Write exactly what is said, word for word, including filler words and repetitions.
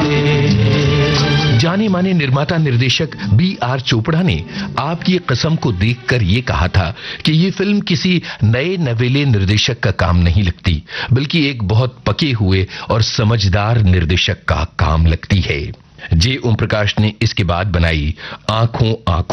जाने माने निर्माता निर्देशक बी आर चोपड़ा ने आपकी कसम को देखकर यह कहा था कि यह फिल्म किसी नए नवेले निर्देशक का काम नहीं लगती, बल्कि एक बहुत पके हुए और समझदार निर्देशक का काम लगती है। जे ओम प्रकाश ने इसके बाद बनाई आंखों आंखों